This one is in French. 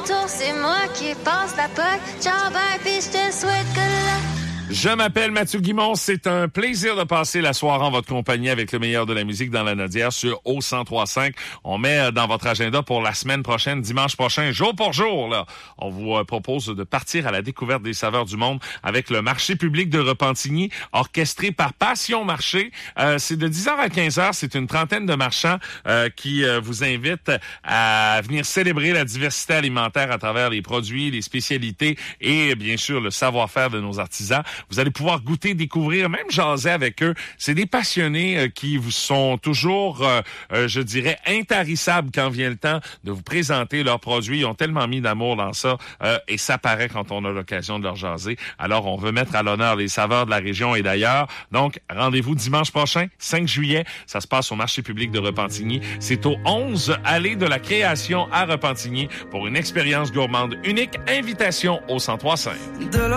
tour, c'est moi qui passe la poque. Ciao, bye, puis je te souhaite que là. Je m'appelle Mathieu Guimond. C'est un plaisir de passer la soirée en votre compagnie avec le meilleur de la musique dans la Nodière sur O103.5. On met dans votre agenda pour la semaine prochaine, dimanche prochain, jour pour jour, là. On vous propose de partir à la découverte des saveurs du monde avec le marché public de Repentigny, orchestré par Passion Marché. C'est de 10h à 15h. C'est une trentaine de marchands qui vous invitent à venir célébrer la diversité alimentaire à travers les produits, les spécialités et bien sûr le savoir-faire de nos artisans. Vous allez pouvoir goûter, découvrir, même jaser avec eux. C'est des passionnés qui vous sont toujours, je dirais, intarissables quand vient le temps de vous présenter leurs produits. Ils ont tellement mis d'amour dans ça et ça paraît quand on a l'occasion de leur jaser. Alors, on veut mettre à l'honneur les saveurs de la région et d'ailleurs. Donc, rendez-vous dimanche prochain, 5 juillet. Ça se passe au marché public de Repentigny. C'est au 11 allée de la Création à Repentigny pour une expérience gourmande unique. Invitation au 103.5.